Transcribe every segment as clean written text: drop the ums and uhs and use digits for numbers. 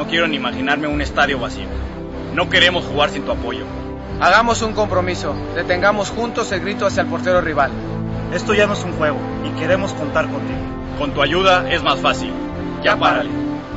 quiero ni imaginarme un estadio vacío. No queremos jugar sin tu apoyo. Hagamos un compromiso. Detengamos juntos el grito hacia el portero rival. Esto ya no es un juego y queremos contar contigo. Con tu ayuda es más fácil. Ya párale.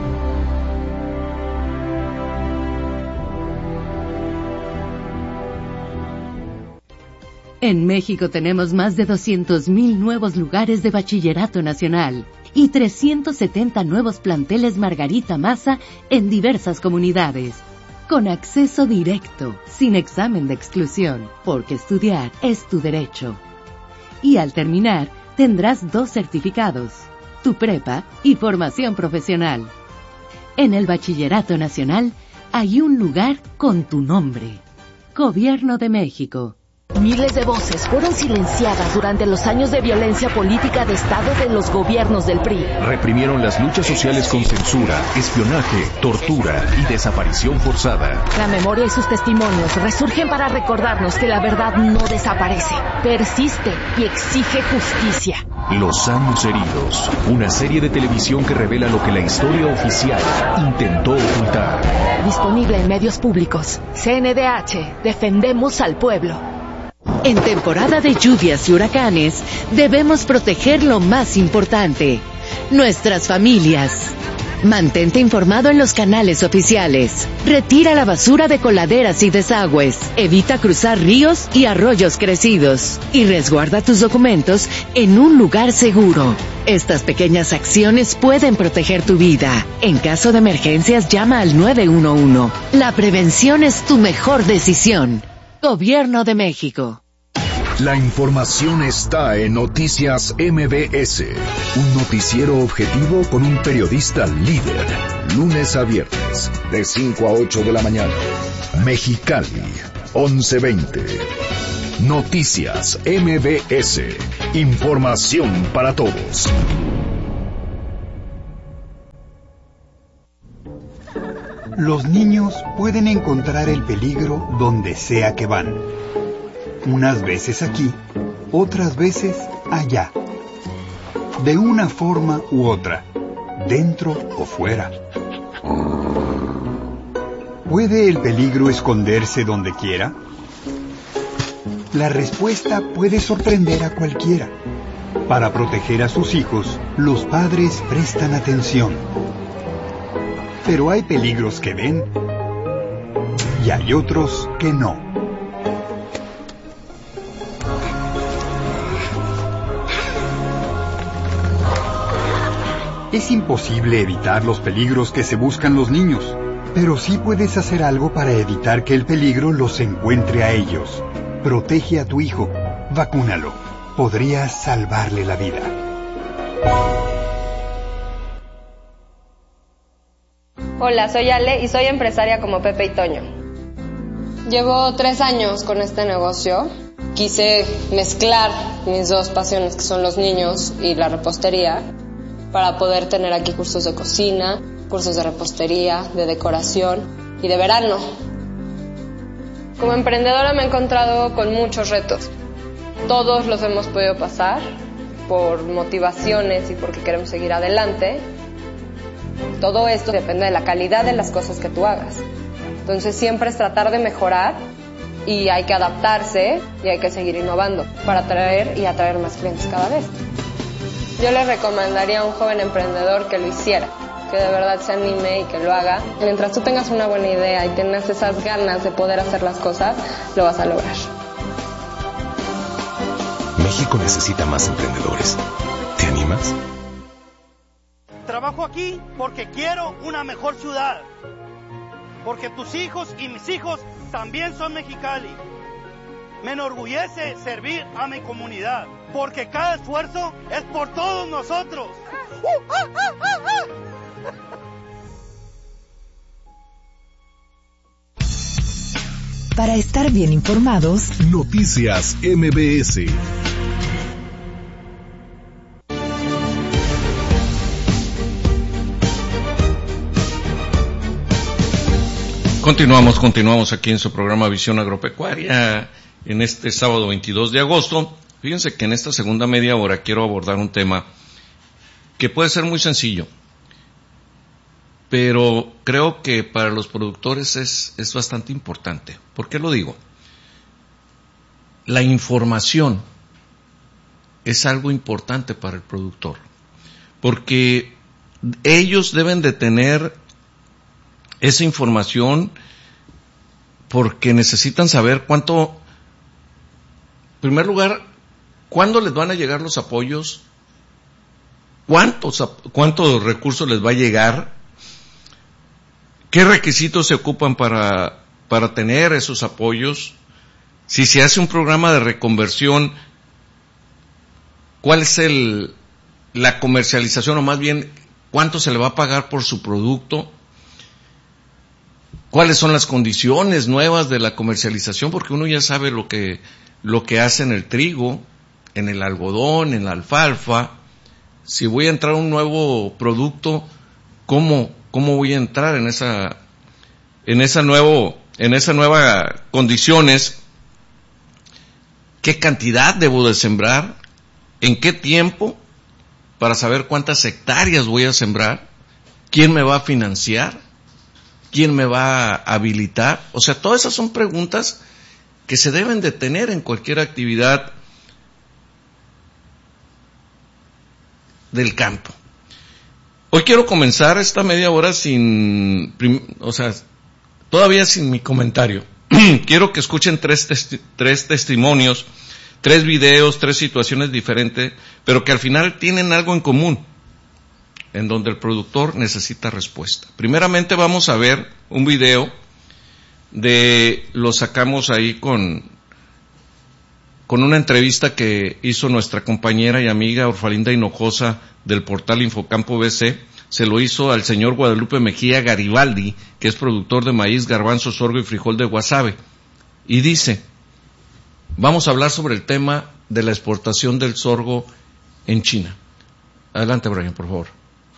En México tenemos más de 200,000 nuevos lugares de bachillerato nacional y 370 nuevos planteles Margarita Maza en diversas comunidades. Con acceso directo, sin examen de exclusión, porque estudiar es tu derecho. Y al terminar, tendrás 2 certificados, tu prepa y formación profesional. En el Bachillerato Nacional hay un lugar con tu nombre. Gobierno de México. Miles de voces fueron silenciadas durante los años de violencia política de Estado de los gobiernos del PRI. Reprimieron las luchas sociales con censura, espionaje, tortura y desaparición forzada. La memoria y sus testimonios resurgen para recordarnos que la verdad no desaparece, persiste y exige justicia. Los años heridos, una serie de televisión que revela lo que la historia oficial intentó ocultar. Disponible en medios públicos. CNDH, defendemos al pueblo. En temporada de lluvias y huracanes, debemos proteger lo más importante, nuestras familias. Mantente informado en los canales oficiales. Retira la basura de coladeras y desagües. Evita cruzar ríos y arroyos crecidos. Y resguarda tus documentos en un lugar seguro. Estas pequeñas acciones pueden proteger tu vida. En caso de emergencias, llama al 911. La prevención es tu mejor decisión. Gobierno de México. La información está en Noticias MBS, un noticiero objetivo con un periodista líder, lunes a viernes, de 5 a 8 de la mañana. Mexicali, 11:20. Noticias MBS, información para todos. Los niños pueden encontrar el peligro donde sea que van. Unas veces aquí, otras veces allá. De una forma u otra, dentro o fuera. ¿Puede el peligro esconderse donde quiera? La respuesta puede sorprender a cualquiera. Para proteger a sus hijos, los padres prestan atención. Pero hay peligros que ven y hay otros que no. Es imposible evitar los peligros que se buscan los niños, pero sí puedes hacer algo para evitar que el peligro los encuentre a ellos. Protege a tu hijo, vacúnalo. Podrías salvarle la vida. Hola, soy Ale y soy empresaria como Pepe y Toño. Llevo 3 años con este negocio. Quise mezclar mis 2 pasiones, que son los niños y la repostería, para poder tener aquí cursos de cocina, cursos de repostería, de decoración y de verano. Como emprendedora me he encontrado con muchos retos. Todos los hemos podido pasar por motivaciones y porque queremos seguir adelante. Todo esto depende de la calidad de las cosas que tú hagas. Entonces siempre es tratar de mejorar y hay que adaptarse y hay que seguir innovando para atraer y atraer más clientes cada vez. Yo le recomendaría a un joven emprendedor que lo hiciera, que de verdad se anime y que lo haga. Mientras tú tengas una buena idea y tengas esas ganas de poder hacer las cosas, lo vas a lograr. México necesita más emprendedores. ¿Te animas? Trabajo aquí porque quiero una mejor ciudad. Porque tus hijos y mis hijos también son Mexicali. Me enorgullece servir a mi comunidad, porque cada esfuerzo es por todos nosotros. Para estar bien informados, Noticias MBS. Continuamos aquí en su programa Visión Agropecuaria en este sábado 22 de agosto. Fíjense que en esta segunda media hora quiero abordar un tema que puede ser muy sencillo, pero creo que para los productores es bastante importante. ¿Por qué lo digo? La información es algo importante para el productor, porque ellos deben de tener esa información porque necesitan saber cuánto, en primer lugar, cuándo les van a llegar los apoyos, cuántos recursos les va a llegar, qué requisitos se ocupan para tener esos apoyos, si se hace un programa de reconversión, cuál es la comercialización, o más bien cuánto se le va a pagar por su producto, cuáles son las condiciones nuevas de la comercialización, porque uno ya sabe lo que hace en el trigo, en el algodón, en la alfalfa. Si voy a entrar a un nuevo producto, ¿cómo voy a entrar en esa nueva condiciones? ¿Qué cantidad debo de sembrar? ¿En qué tiempo? Para saber cuántas hectáreas voy a sembrar. ¿Quién me va a financiar? ¿Quién me va a habilitar? O sea, todas esas son preguntas que se deben de tener en cualquier actividad del campo. Hoy quiero comenzar esta media hora todavía sin mi comentario. Quiero que escuchen tres testimonios, 3 videos, 3 situaciones diferentes, pero que al final tienen algo en común, en donde el productor necesita respuesta. Primeramente vamos a ver un video lo sacamos ahí con una entrevista que hizo nuestra compañera y amiga Orfalinda Hinojosa del portal Infocampo BC. Se lo hizo al señor Guadalupe Mejía Garibaldi, que es productor de maíz, garbanzo, sorgo y frijol de Guasave. Y dice, vamos a hablar sobre el tema de la exportación del sorgo en China. Adelante, Brian, por favor.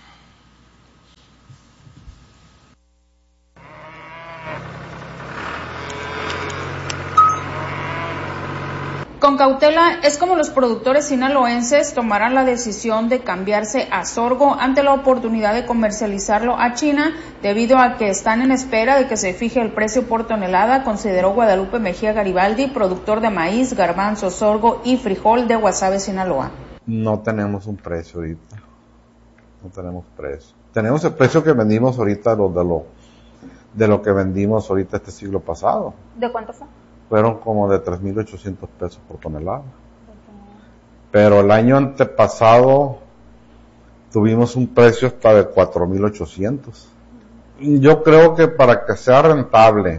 Con cautela es como los productores sinaloenses tomarán la decisión de cambiarse a sorgo ante la oportunidad de comercializarlo a China, debido a que están en espera de que se fije el precio por tonelada, consideró Guadalupe Mejía Garibaldi, productor de maíz, garbanzo, sorgo y frijol de Guasave, Sinaloa. No tenemos un precio ahorita. No tenemos precio. Tenemos el precio que vendimos ahorita, de lo que vendimos ahorita este siglo pasado. ¿De cuánto fue? Fueron como de 3,800 pesos por tonelada. Pero el año antepasado tuvimos un precio hasta de 4,800. Yo creo que para que sea rentable,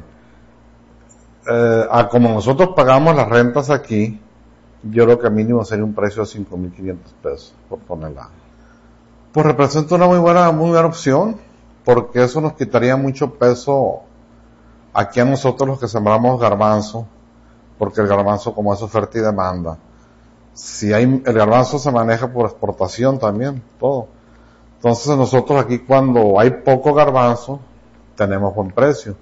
a como nosotros pagamos las rentas aquí, yo creo que mínimo sería un precio de 5,500 pesos por tonelada. Pues representa una muy buena opción, porque eso nos quitaría mucho peso aquí a nosotros los que sembramos garbanzo, porque el garbanzo como es oferta y demanda. El garbanzo se maneja por exportación también, todo. Entonces nosotros aquí cuando hay poco garbanzo, tenemos buen precio.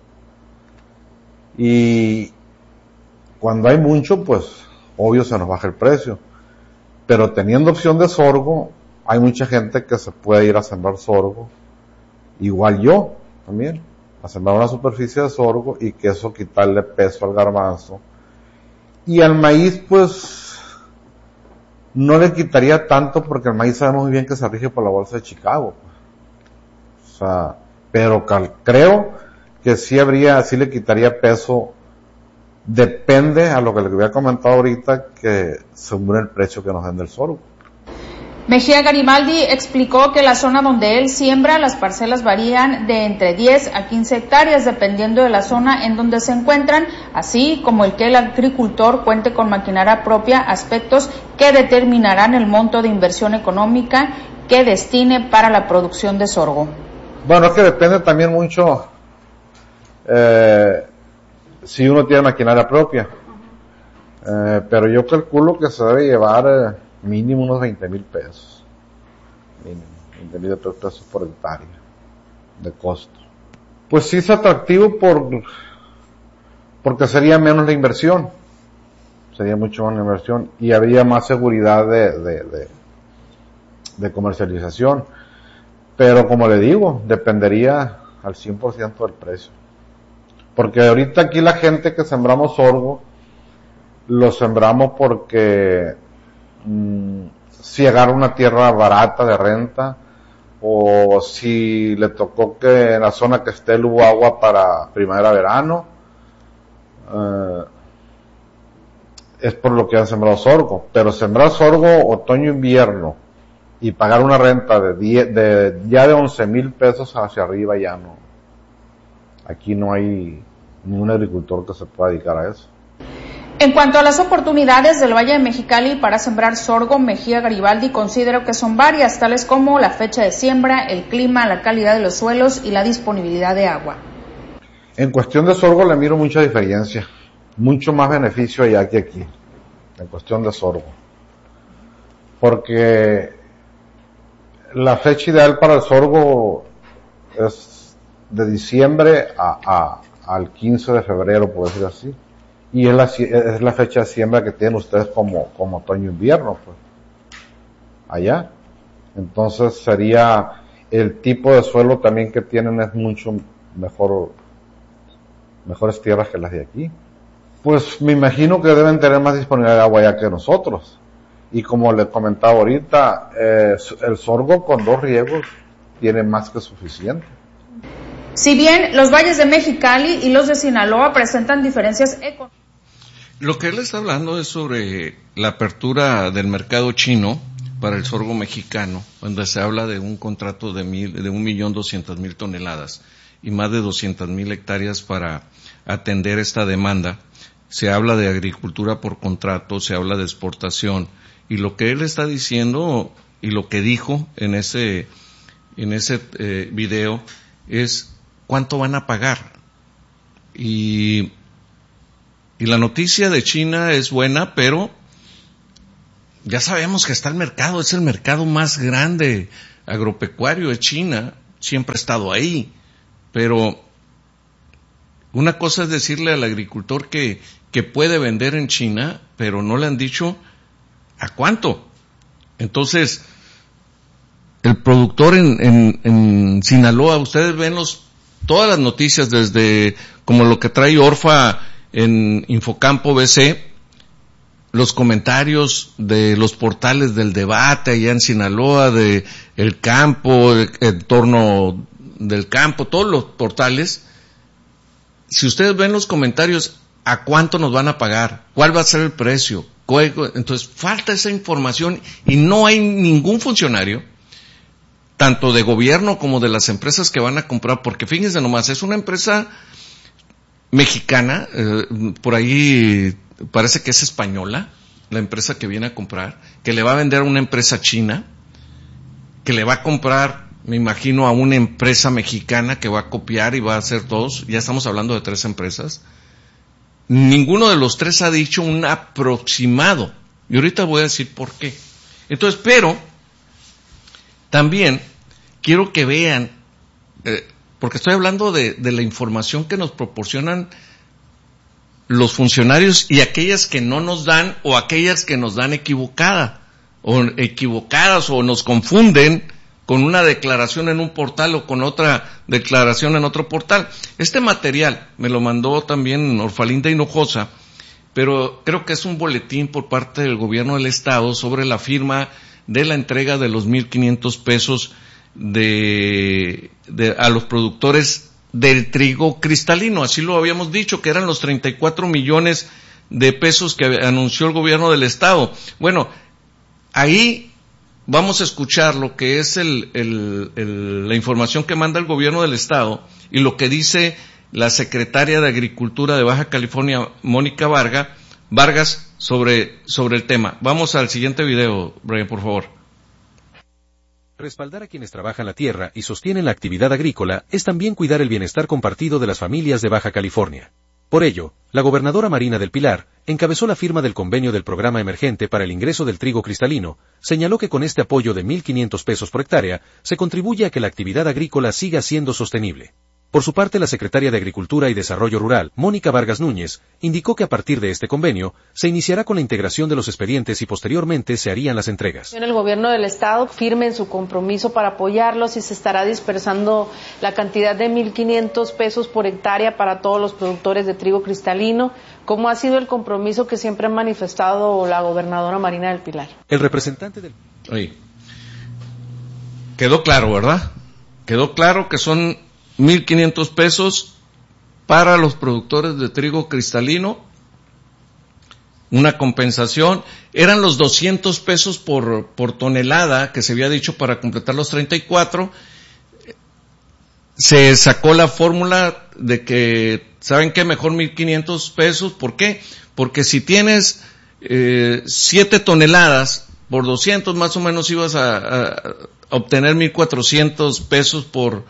Y cuando hay mucho, pues obvio se nos baja el precio. Pero teniendo opción de sorgo, hay mucha gente que se puede ir a sembrar sorgo. Igual yo también. A sembrar una superficie de sorgo y que eso quitarle peso al garbanzo. Y al maíz, pues, no le quitaría tanto porque el maíz sabemos muy bien que se rige por la bolsa de Chicago. O sea, pero creo que sí le quitaría peso. Depende a lo que le había comentado ahorita, que según el precio que nos den del sorgo. Mejía Garibaldi explicó que la zona donde él siembra, las parcelas varían de entre 10 a 15 hectáreas dependiendo de la zona en donde se encuentran, así como el que el agricultor cuente con maquinaria propia, aspectos que determinarán el monto de inversión económica que destine para la producción de sorgo. Bueno, es que depende también mucho si uno tiene maquinaria propia, pero yo calculo que se debe llevar mínimo unos 20,000 pesos. Mínimo, 20,000 pesos por hectárea de costo. Pues sí es atractivo porque sería menos la inversión. Sería mucho menos la inversión y habría más seguridad de comercialización. Pero como le digo, dependería al 100% del precio. Porque ahorita aquí la gente que sembramos sorgo, lo sembramos porque si agarra una tierra barata de renta, o si le tocó que en la zona que esté hubo agua para primavera-verano, es por lo que han sembrado sorgo. Pero sembrar sorgo otoño-invierno y pagar una renta ya de 11,000 pesos hacia arriba, ya no. Aquí no hay ningún agricultor que se pueda dedicar a eso. En cuanto a las oportunidades del Valle de Mexicali para sembrar sorgo, Mejía Garibaldi considera que son varias, tales como la fecha de siembra, el clima, la calidad de los suelos y la disponibilidad de agua. En cuestión de sorgo le miro mucha diferencia, mucho más beneficio allá que aquí, en cuestión de sorgo. Porque la fecha ideal para el sorgo es de diciembre al 15 de febrero, por decir así. Y es la fecha de siembra que tienen ustedes como otoño-invierno, pues, allá. Entonces sería, el tipo de suelo también que tienen es mucho mejores tierras que las de aquí. Pues me imagino que deben tener más disponibilidad de agua allá que nosotros. Y como les comentaba ahorita, el sorgo con 2 riegos tiene más que suficiente. Si bien los valles de Mexicali y los de Sinaloa presentan diferencias económicas. Lo que él está hablando es sobre la apertura del mercado chino para el sorgo mexicano, donde se habla de un contrato de 1.200.000 toneladas y más de 200.000 hectáreas para atender esta demanda. Se habla de agricultura por contrato, se habla de exportación, y lo que él está diciendo y lo que dijo en ese video es cuánto van a pagar. Y la noticia de China es buena, pero ya sabemos que está el mercado, es el mercado más grande agropecuario de China, siempre ha estado ahí, pero una cosa es decirle al agricultor que puede vender en China, pero no le han dicho a cuánto. Entonces, el productor en Sinaloa, ustedes ven todas las noticias desde como lo que trae Orfa en Infocampo BC, los comentarios de los portales del debate allá en Sinaloa, de el campo, el entorno del campo, todos los portales. Si ustedes ven los comentarios, ¿a cuánto nos van a pagar? ¿Cuál va a ser el precio? Entonces falta esa información y no hay ningún funcionario, tanto de gobierno como de las empresas que van a comprar, porque fíjense nomás, es una empresa mexicana, por ahí parece que es española, la empresa que viene a comprar, que le va a vender a una empresa china, que le va a comprar, me imagino, a una empresa mexicana que va a copiar y va a hacer todos. Ya estamos hablando de 3 empresas. Ninguno de los 3 ha dicho un aproximado. Y ahorita voy a decir por qué. Entonces, pero también quiero que vean, porque estoy hablando de la información que nos proporcionan los funcionarios y aquellas que no nos dan o aquellas que nos dan equivocadas o nos confunden con una declaración en un portal o con otra declaración en otro portal. Este material me lo mandó también Orfalinda Hinojosa, pero creo que es un boletín por parte del gobierno del estado sobre la firma de la entrega de los 1,500 pesos a los productores del trigo cristalino. Así lo habíamos dicho, que eran los 34 millones de pesos que anunció el gobierno del estado. Bueno, ahí vamos a escuchar lo que es la información que manda el gobierno del estado y lo que dice la secretaria de Agricultura de Baja California, Mónica Vargas, sobre el tema. Vamos al siguiente video, Brian, por favor. Respaldar a quienes trabajan la tierra y sostienen la actividad agrícola es también cuidar el bienestar compartido de las familias de Baja California. Por ello, la gobernadora Marina del Pilar encabezó la firma del convenio del programa emergente para el ingreso del trigo cristalino, señaló que con este apoyo de 1,500 pesos por hectárea se contribuye a que la actividad agrícola siga siendo sostenible. Por su parte, la secretaria de Agricultura y Desarrollo Rural, Mónica Vargas Núñez, indicó que a partir de este convenio se iniciará con la integración de los expedientes y posteriormente se harían las entregas. El gobierno del estado firme en su compromiso para apoyarlos y se estará dispersando la cantidad de 1.500 pesos por hectárea para todos los productores de trigo cristalino, como ha sido el compromiso que siempre ha manifestado la gobernadora Marina del Pilar. El representante del... Oye, quedó claro, ¿verdad? Quedó claro que son 1.500 pesos para los productores de trigo cristalino, una compensación. Eran los 200 pesos por tonelada que se había dicho para completar los 34. Se sacó la fórmula de que, ¿saben qué? Mejor 1.500 pesos. ¿Por qué? Porque si tienes 7 toneladas por 200, más o menos ibas a obtener 1.400 pesos por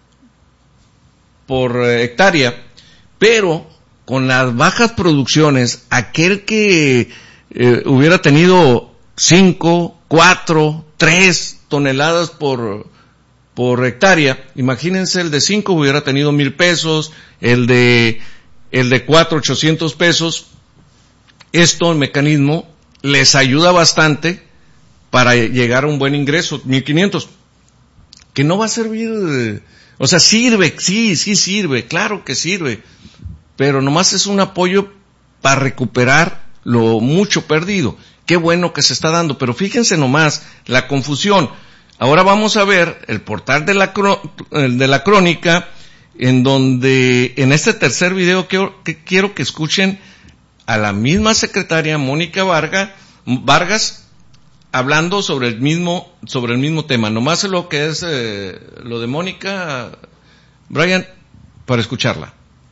hectárea, pero con las bajas producciones, aquel que hubiera tenido 5, 4, 3 toneladas por hectárea, imagínense, el de 5 hubiera tenido 1,000 pesos, el de 4, 800 pesos. Esto, el mecanismo, les ayuda bastante para llegar a un buen ingreso, 1,500, que no va a servir. O sea, sirve, sí sirve, claro que sirve, pero nomás es un apoyo para recuperar lo mucho perdido. Qué bueno que se está dando, pero fíjense nomás la confusión. Ahora vamos a ver el portal de la crónica, en donde en este tercer video quiero que escuchen a la misma secretaria Mónica Vargas hablando sobre el mismo tema. Nomás lo que es lo de Mónica, Brian, para escucharla.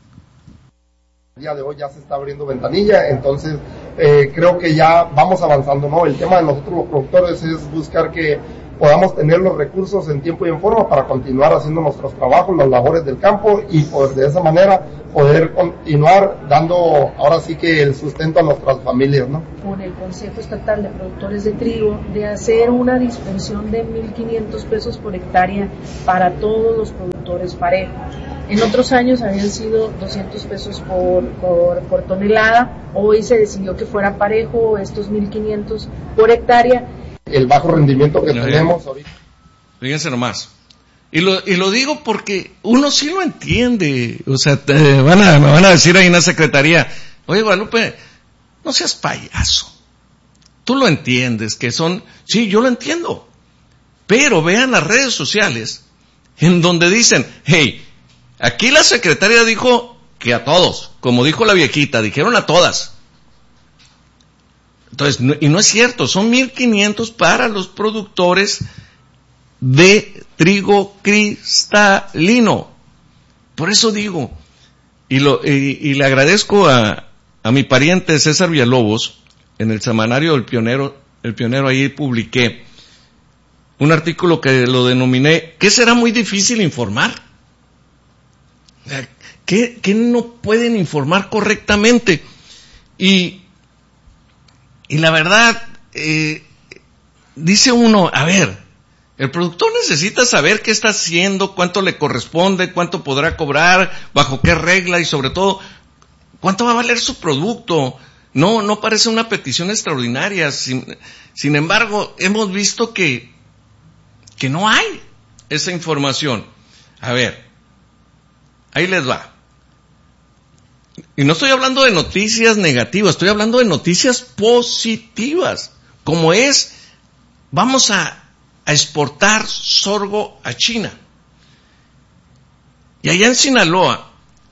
El día de hoy ya se está abriendo ventanilla, entonces creo que ya vamos avanzando, ¿no? El tema de nosotros los productores es buscar que podamos tener los recursos en tiempo y en forma para continuar haciendo nuestros trabajos, las labores del campo y poder de esa manera poder continuar dando ahora sí que el sustento a nuestras familias, ¿no? Con el Consejo Estatal de Productores de Trigo de hacer una dispensión de 1.500 pesos por hectárea para todos los productores parejo. En otros años habían sido 200 pesos por tonelada, hoy se decidió que fuera parejo estos 1.500 por hectárea. El bajo rendimiento que tenemos ahorita. Fíjense nomás. Y lo digo porque uno sí lo entiende. O sea, me van a decir ahí en la secretaría, oye, Guadalupe, no seas payaso. Tú lo entiendes, que son... Sí, yo lo entiendo. Pero vean las redes sociales en donde dicen, hey, aquí la secretaria dijo que a todos, como dijo la viejita, dijeron a todas. Entonces, y no es cierto, son 1.500 para los productores de trigo cristalino. Por eso digo, y le agradezco a mi pariente César Villalobos, en el semanario El Pionero ahí publiqué un artículo que lo denominé, ¿qué será muy difícil informar? ¿Qué no pueden informar correctamente? Y la verdad, dice uno, a ver, el productor necesita saber qué está haciendo, cuánto le corresponde, cuánto podrá cobrar, bajo qué regla y sobre todo, cuánto va a valer su producto. No parece una petición extraordinaria. Sin embargo, hemos visto que no hay esa información. A ver, ahí les va. Y no estoy hablando de noticias negativas, estoy hablando de noticias positivas, como es, vamos a exportar sorgo a China. Y allá en Sinaloa,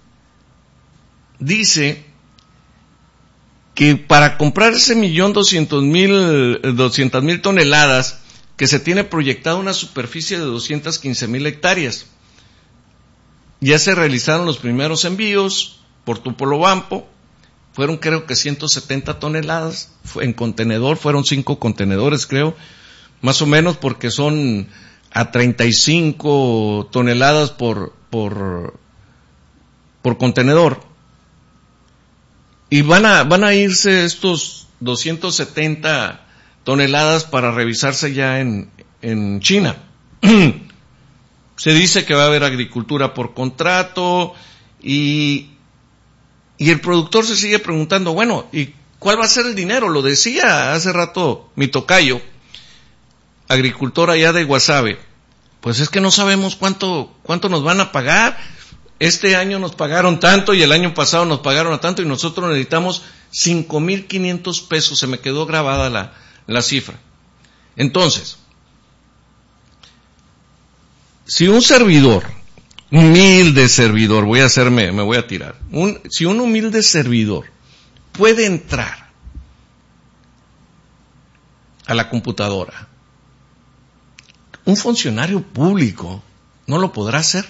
dice que para comprar ese 1.200.000 toneladas, que se tiene proyectada una superficie de 215,000 hectáreas. Ya se realizaron los primeros envíos por Topolobampo, fueron creo que 170 toneladas, en contenedor, fueron 5 contenedores creo, más o menos porque son a 35 toneladas por contenedor. Y van a irse estos 270 toneladas para revisarse ya en China. Se dice que va a haber agricultura por contrato y el productor se sigue preguntando, bueno, ¿y cuál va a ser el dinero? Lo decía hace rato mi tocayo, agricultor allá de Guasave. Pues es que no sabemos cuánto nos van a pagar. Este año nos pagaron tanto y el año pasado nos pagaron a tanto y nosotros necesitamos 5,500 pesos. Se me quedó grabada la cifra. Entonces, si un servidor, humilde servidor, me voy a tirar, si un humilde servidor puede entrar a la computadora, un funcionario público no lo podrá hacer.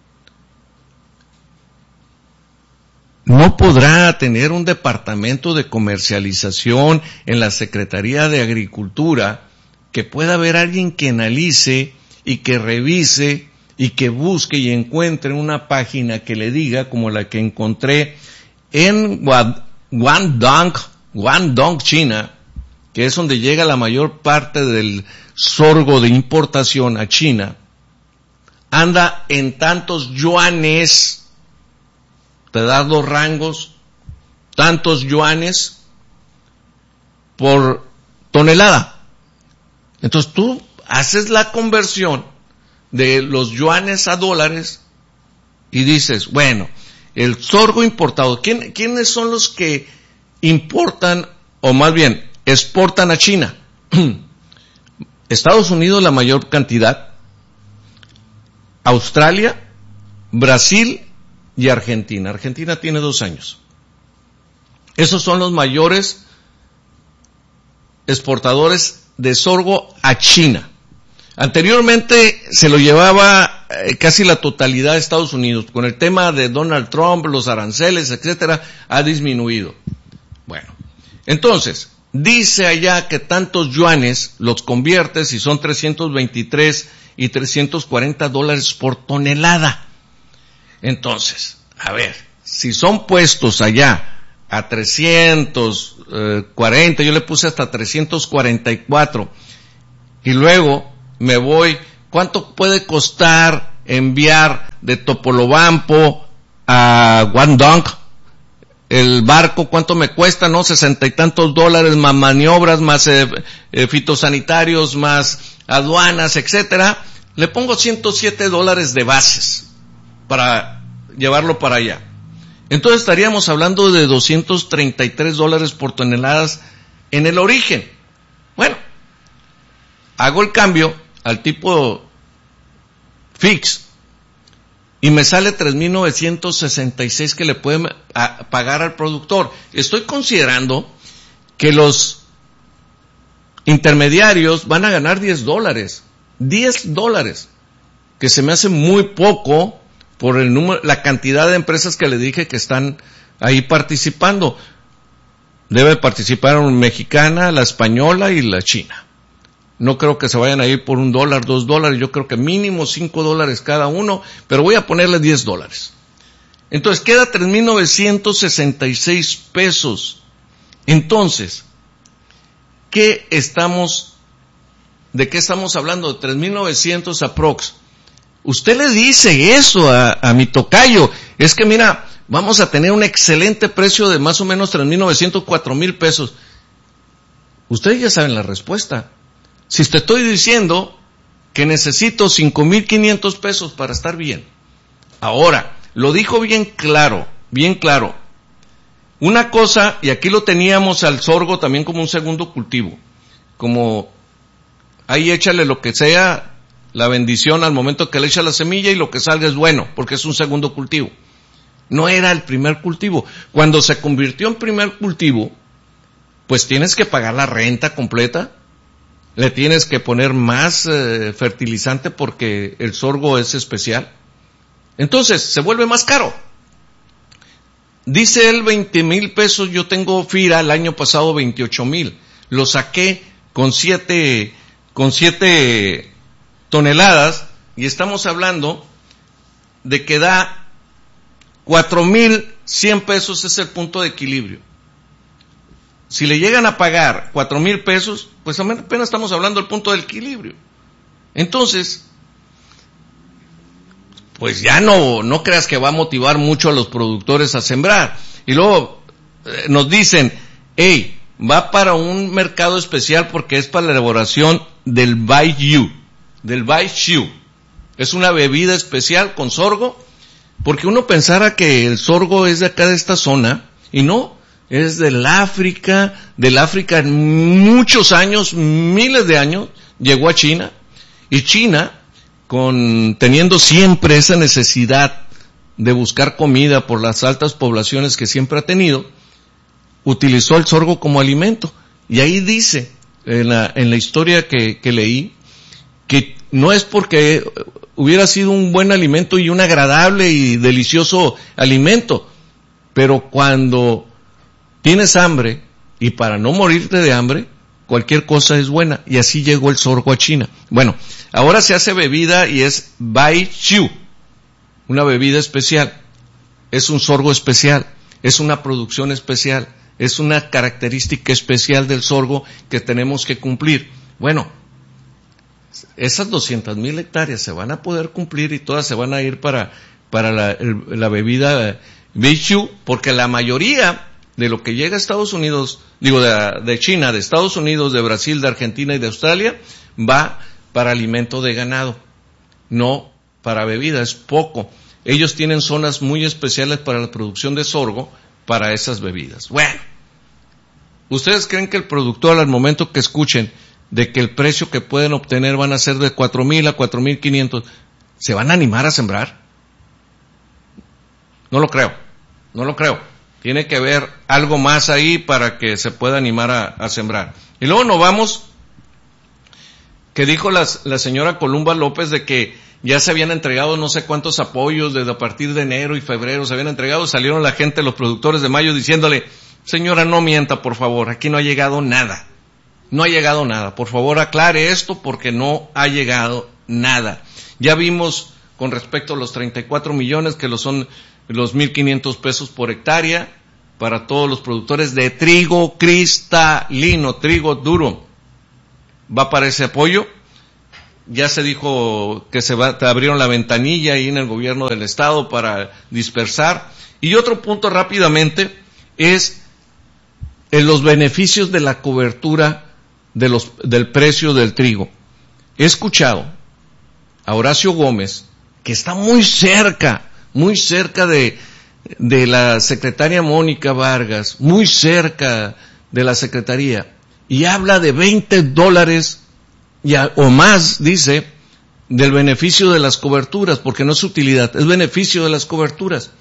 No podrá tener un departamento de comercialización en la Secretaría de Agricultura que pueda haber alguien que analice y que revise y que busque y encuentre una página que le diga, como la que encontré en Guangdong, China, que es donde llega la mayor parte del sorgo de importación a China, anda en tantos yuanes. Te das los rangos, tantos yuanes por tonelada. Entonces tú haces la conversión de los yuanes a dólares y dices, bueno, el sorgo importado, ¿quiénes son los que importan, o más bien, exportan a China? Estados Unidos la mayor cantidad, Australia, Brasil y Argentina. Argentina tiene 2 años. Esos son los mayores exportadores de sorgo a China. Anteriormente se lo llevaba casi la totalidad de Estados Unidos. Con el tema de Donald Trump, los aranceles, etcétera, ha disminuido. Bueno, entonces, dice allá que tantos yuanes los conviertes y son 323 y 340 dólares por tonelada. Entonces, a ver, si son puestos allá a 340, yo le puse hasta 344, y luego me voy, ¿cuánto puede costar enviar de Topolobampo a Guangdong? El barco, ¿cuánto me cuesta? No, 60 y tantos dólares, más maniobras, más fitosanitarios, más aduanas, etcétera. Le pongo $107 de bases para llevarlo para allá. Entonces estaríamos hablando de $233 por toneladas en el origen. Bueno, hago el cambio al tipo fix y me sale 3,966 que le pueden pagar al productor. Estoy considerando que los intermediarios van a ganar $10, que se me hace muy poco por el número, la cantidad de empresas que le dije que están ahí participando. Debe participar una mexicana, la española y la china. No creo que se vayan a ir por $1, $2, yo creo que mínimo $5 cada uno, pero voy a ponerle $10. Entonces queda 3,966 pesos. Entonces, ¿de qué estamos hablando? De 3,900 aprox. Usted le dice eso a mi tocayo, es que mira, vamos a tener un excelente precio de más o menos 3,900, 4,000 pesos. Ustedes ya saben la respuesta. Si te estoy diciendo que necesito 5,500 pesos para estar bien. Ahora, lo dijo bien claro. Una cosa, y aquí lo teníamos al sorgo también como un segundo cultivo, como ahí échale lo que sea, la bendición al momento que le echa la semilla y lo que salga es bueno, porque es un segundo cultivo. No era el primer cultivo. Cuando se convirtió en primer cultivo, pues tienes que pagar la renta completa, le tienes que poner más fertilizante porque el sorgo es especial. Entonces, se vuelve más caro. Dice él 20,000 pesos, yo tengo FIRA el año pasado 28,000. Lo saqué con 7 toneladas y estamos hablando de que da 4,100 pesos, es el punto de equilibrio. Si le llegan a pagar 4,000 pesos, pues apenas estamos hablando del punto de equilibrio. Entonces, pues ya no creas que va a motivar mucho a los productores a sembrar. Y luego nos dicen, hey, va para un mercado especial porque es para la elaboración del Baijiu. Es una bebida especial con sorgo, porque uno pensara que el sorgo es de acá de esta zona, y no, es del África en muchos años, miles de años, llegó a China, y China, teniendo siempre esa necesidad de buscar comida por las altas poblaciones que siempre ha tenido, utilizó el sorgo como alimento. Y ahí dice, en la historia que leí, que no es porque hubiera sido un buen alimento y un agradable y delicioso alimento, pero cuando tienes hambre, y para no morirte de hambre, cualquier cosa es buena, y así llegó el sorgo a China. Bueno, ahora se hace bebida y es Baijiu, una bebida especial, es un sorgo especial, es una producción especial, es una característica especial del sorgo que tenemos que cumplir. Bueno, esas 200,000 hectáreas se van a poder cumplir y todas se van a ir para la bebida Baijiu, porque la mayoría de lo que llega a Estados Unidos, de China, de Estados Unidos, de Brasil, de Argentina y de Australia, va para alimento de ganado, no para bebida, es poco. Ellos tienen zonas muy especiales para la producción de sorgo para esas bebidas. Bueno, ¿ustedes creen que el productor al momento que escuchen de que el precio que pueden obtener van a ser de 4,000 a 4,500, se van a animar a sembrar? No lo creo. Tiene que haber algo más ahí para que se pueda animar a sembrar. Y luego nos vamos, que dijo la señora Columba López de que ya se habían entregado no sé cuántos apoyos desde a partir de enero y febrero, se habían entregado, salieron la gente, los productores de mayo diciéndole, señora, no mienta, por favor, aquí no ha llegado nada. No ha llegado nada. Por favor, aclare esto porque no ha llegado nada. Ya vimos con respecto a los 34 millones que son los 1,500 pesos por hectárea para todos los productores de trigo cristalino, trigo duro. Va para ese apoyo. Ya se dijo que te abrieron la ventanilla ahí en el gobierno del estado para dispersar. Y otro punto rápidamente es en los beneficios de la cobertura del precio del trigo. He escuchado a Horacio Gómez, que está muy cerca de la secretaria Mónica Vargas, muy cerca de la secretaría, y habla de $20 o más, dice, del beneficio de las coberturas, porque no es utilidad, es beneficio de las coberturas.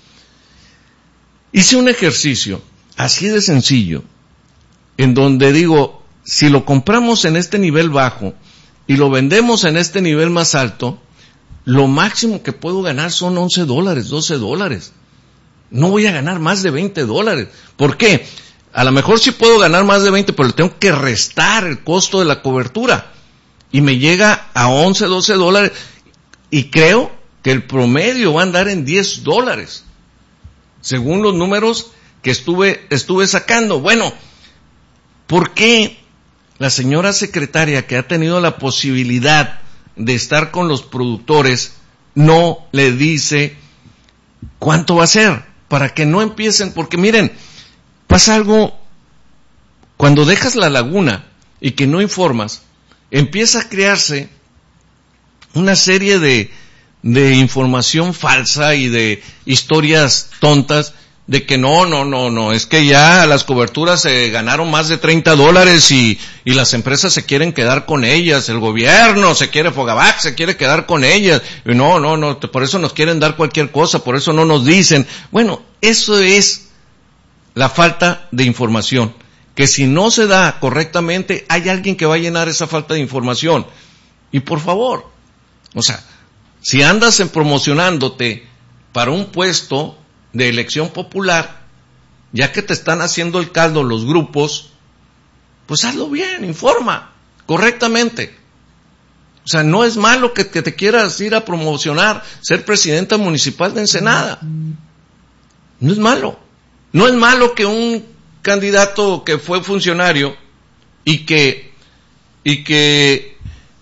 Hice un ejercicio así de sencillo, en donde digo, si lo compramos en este nivel bajo y lo vendemos en este nivel más alto, lo máximo que puedo ganar son $11, $12. No voy a ganar más de $20. ¿Por qué? A lo mejor sí puedo ganar más de 20, pero le tengo que restar el costo de la cobertura. Y me llega a $11, $12. Y creo que el promedio va a andar en $10. Según los números que estuve sacando. Bueno, ¿por qué la señora secretaria, que ha tenido la posibilidad de estar con los productores, no le dice cuánto va a ser? Para que no empiecen, porque miren, pasa algo, cuando dejas la laguna y que no informas, empieza a crearse una serie de información falsa y de historias tontas, de que no, es que ya las coberturas se ganaron más de $30 y las empresas se quieren quedar con ellas, el gobierno Fogavac se quiere quedar con ellas, y no, por eso nos quieren dar cualquier cosa, por eso no nos dicen. Bueno, eso es la falta de información, que si no se da correctamente, hay alguien que va a llenar esa falta de información. Y por favor, o sea, si andas promocionándote para un puesto de elección popular, ya que te están haciendo el caldo los grupos, pues hazlo bien, informa correctamente. O sea, no es malo que te quieras ir a promocionar, ser presidenta municipal de Ensenada. No es malo. No es malo que un candidato que fue funcionario y que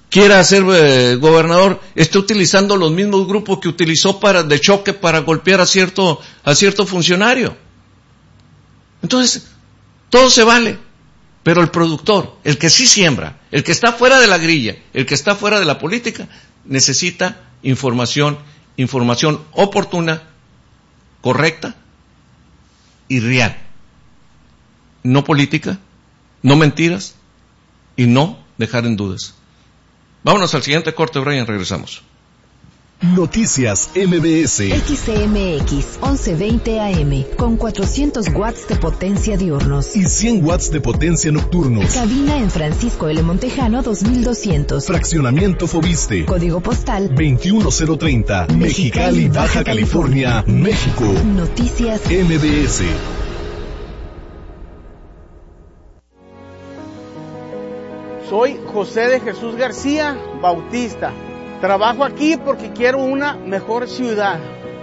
quiera ser gobernador, esté utilizando los mismos grupos que utilizó de choque para golpear a cierto funcionario. Entonces, todo se vale, pero el productor, el que sí siembra, el que está fuera de la grilla, el que está fuera de la política, necesita información oportuna, correcta y real. No política, no mentiras y no dejar en dudas. Vámonos al siguiente corte, Brian, regresamos. Noticias MBS. XCMX 1120 AM con 400 watts de potencia diurnos y 100 watts de potencia nocturnos. Cabina en Francisco L. Montejano 2200. Fraccionamiento Fobiste. Código postal 21030. Mexicali, Baja California, México. Noticias MBS. Soy José de Jesús García Bautista. Trabajo aquí porque quiero una mejor ciudad.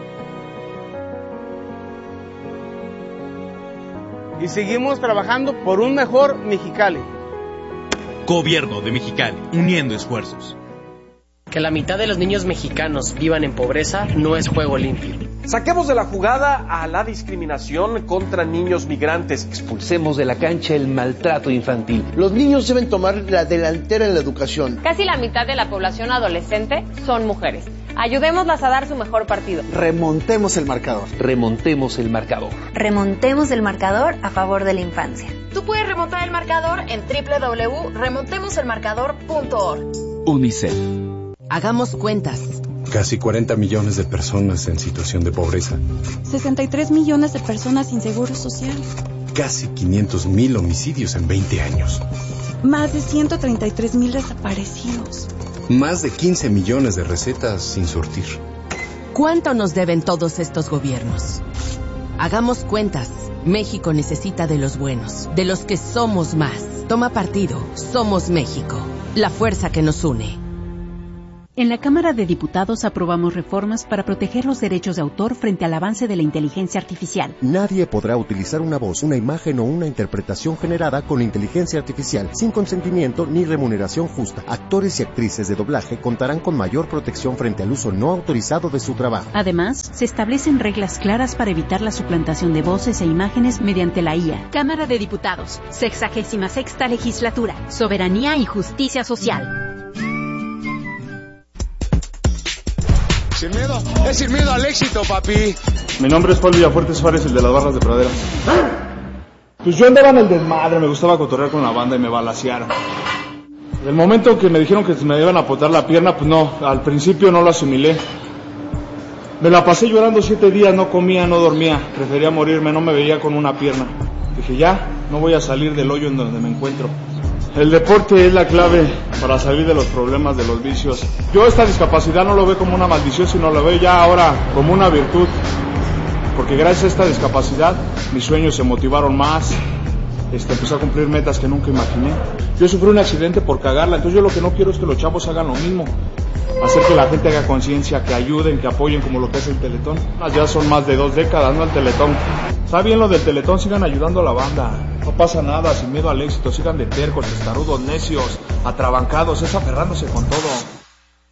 Y seguimos trabajando por un mejor Mexicali. Gobierno de Mexicali, uniendo esfuerzos. Que la mitad de los niños mexicanos vivan en pobreza no es juego limpio. Saquemos de la jugada a la discriminación contra niños migrantes. Expulsemos de la cancha el maltrato infantil. Los niños deben tomar la delantera en la educación. Casi la mitad de la población adolescente son mujeres. Ayudémoslas a dar su mejor partido. Remontemos el marcador. Remontemos el marcador. Remontemos el marcador a favor de la infancia. Tú puedes remontar el marcador en www.remontemoselmarcador.org. UNICEF. Hagamos cuentas. Casi 40 millones de personas en situación de pobreza. 63 millones de personas sin seguro social. Casi 500,000 homicidios en 20 años. Más de 133,000 desaparecidos. Más de 15 millones de recetas sin surtir. ¿Cuánto nos deben todos estos gobiernos? Hagamos cuentas. México necesita de los buenos, de los que somos más. Toma partido. Somos México. La fuerza que nos une. En la Cámara de Diputados aprobamos reformas para proteger los derechos de autor frente al avance de la inteligencia artificial. Nadie podrá utilizar una voz, una imagen o una interpretación generada con inteligencia artificial sin consentimiento ni remuneración justa. Actores y actrices de doblaje contarán con mayor protección frente al uso no autorizado de su trabajo. Además, se establecen reglas claras para evitar la suplantación de voces e imágenes mediante la IA. Cámara de Diputados, 66ª Legislatura, Soberanía y Justicia Social. Sin miedo, es sin miedo al éxito, papi. Mi nombre es Paul Villafuerte Suárez, el de las barras de pradera. Pues yo andaba en el desmadre, me gustaba cotorrear con la banda y me balacearon. El momento que me dijeron que me iban a apotar la pierna, pues no, al principio no lo asimilé. Me la pasé llorando 7 días, no comía, no dormía, prefería morirme, no me veía con una pierna. Dije, ya, no voy a salir del hoyo en donde me encuentro. El deporte es la clave para salir de los problemas, de los vicios. Yo esta discapacidad no lo veo como una maldición, sino lo veo ya ahora como una virtud. Porque gracias a esta discapacidad, mis sueños se motivaron más. Empecé a cumplir metas que nunca imaginé. Yo sufrí un accidente por cagarla, entonces yo lo que no quiero es que los chavos hagan lo mismo. Hacer que la gente haga conciencia, que ayuden, que apoyen como lo que es el Teletón. Ya son más de 2 décadas, ¿no? El Teletón. Está bien lo del Teletón, sigan ayudando a la banda. No pasa nada, sin miedo al éxito, sigan de tercos, testarudos, necios, atrabancados, es aferrándose con todo.